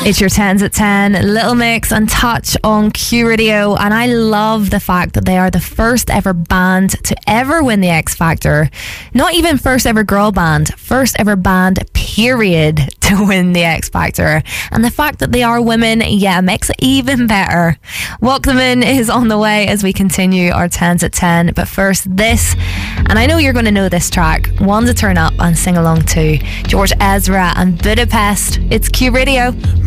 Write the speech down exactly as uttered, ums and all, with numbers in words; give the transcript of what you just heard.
It's your tens at ten, Little Mix and Touch on Q Radio, and I love the fact that they are the first ever band to ever win the X Factor. Not even first ever girl band, first ever band period to win the X Factor. And the fact that they are women, yeah, makes it even better. Walk Them In is on the way as we continue our tens at ten, but first this, and I know you're going to know this track, one to turn up and sing along to, George Ezra and Budapest. It's Q Radio.